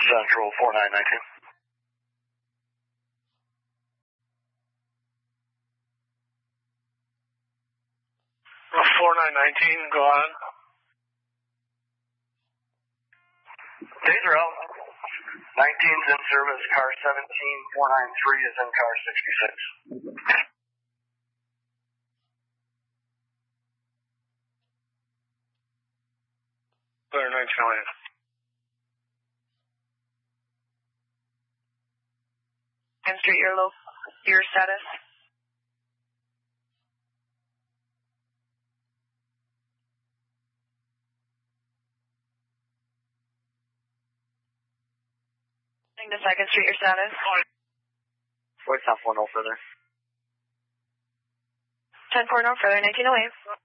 Central 4919. Well, 4919, go on. Taser out. 19's in service, car 17493 is in car 66. Clear 1908. And Street, your status? To 2nd Street, your status? Voice 10-4, no further. 10-4, no further, 1908.